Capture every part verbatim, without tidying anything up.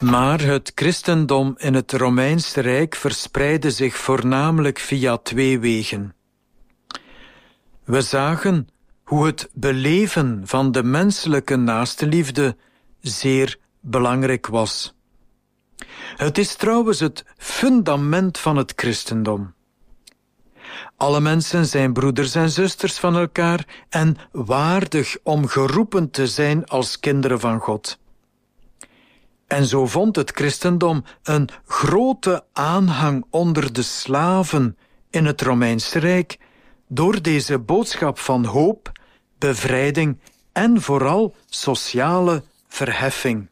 Maar het christendom in het Romeinse Rijk verspreidde zich voornamelijk via twee wegen. We zagen hoe het beleven van de menselijke naastenliefde zeer belangrijk was. Het is trouwens het fundament van het christendom. Alle mensen zijn broeders en zusters van elkaar en waardig om geroepen te zijn als kinderen van God. En zo vond het christendom een grote aanhang onder de slaven in het Romeinse Rijk door deze boodschap van hoop, bevrijding en vooral sociale verheffing.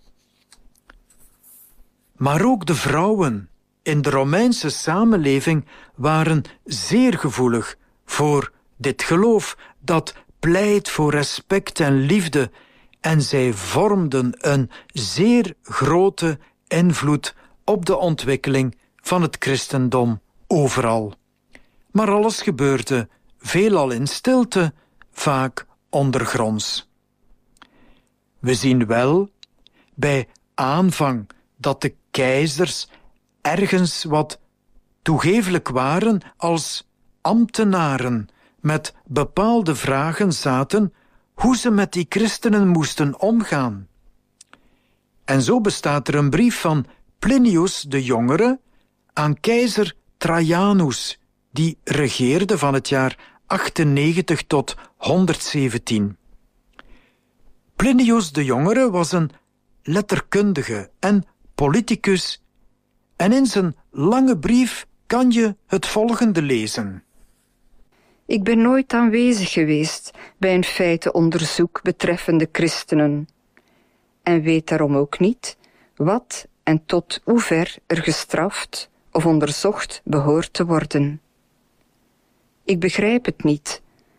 Maar ook de vrouwen in de Romeinse samenleving waren zeer gevoelig voor dit geloof dat pleit voor respect en liefde en zij vormden een zeer grote invloed op de ontwikkeling van het christendom overal. Maar alles gebeurde veelal in stilte, vaak ondergronds. We zien wel bij aanvang dat de keizers ergens wat toegeeflijk waren als ambtenaren met bepaalde vragen zaten hoe ze met die christenen moesten omgaan. En zo bestaat er een brief van Plinius de Jongere aan keizer Trajanus, die regeerde van het jaar achtennegentig tot honderdzeventien. Plinius de Jongere was een letterkundige en politicus en in zijn lange brief kan je het volgende lezen. Ik ben nooit aanwezig geweest bij een feitenonderzoek betreffende christenen en weet daarom ook niet wat en tot hoever er gestraft of onderzocht behoort te worden. Ik begrijp het niet